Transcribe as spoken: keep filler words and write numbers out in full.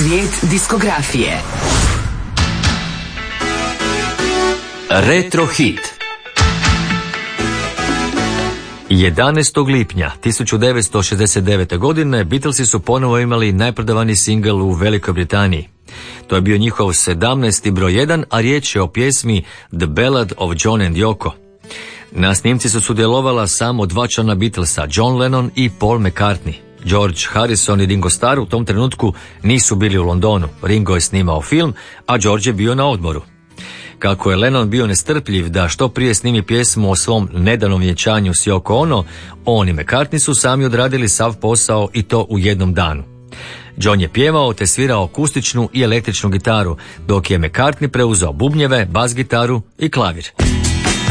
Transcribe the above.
Svijet diskografije. Retro hit. jedanaestog lipnja tisuću devetsto šezdeset devete. godine Beatlesi su ponovo imali najprodavani singl u Velikoj Britaniji. To je bio njihov sedamnaesti broj jedan, a riječ je o pjesmi The Ballad of John and Yoko. Na snimci su sudjelovala samo dva člana Beatlesa, John Lennon i Paul McCartney. George Harrison i Ringo Starr u tom trenutku nisu bili u Londonu. Ringo je snimao film, a George je bio na odmoru. Kako je Lennon bio nestrpljiv da što prije snimi pjesmu o svom nedanom vjenčanju s Yoko Ono, on i McCartney su sami odradili sav posao i to u jednom danu. John je pjevao te svirao akustičnu i električnu gitaru, dok je McCartney preuzeo bubnjeve, bas gitaru i klavir.